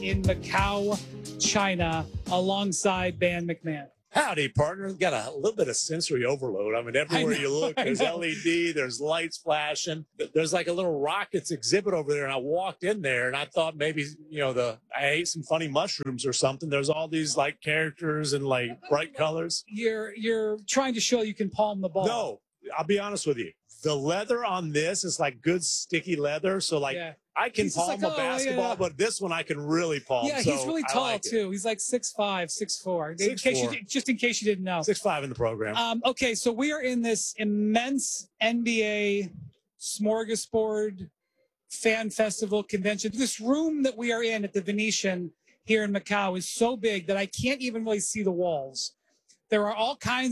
in Macau, China, alongside Van McMahon. Howdy, partner. Got a little bit of sensory overload. I mean, everywhere you look, there's LED, there's lights flashing. There's like a little rockets exhibit over there. And I walked in there and I thought maybe, I ate some funny mushrooms or something. There's all these like characters and like bright colors. You're trying to show you can palm the ball. No, I'll be honest with you. The leather on this is like good sticky leather. So like I can palm a basketball, but this one I can really palm. Yeah, he's really tall too. He's like 6'5", 6'4". Just in case you didn't know. 6'5" in the program. Okay, so we are in this immense NBA smorgasbord fan festival convention. This room that we are in at the Venetian here in Macau is so big that I can't even really see the walls. There are all kinds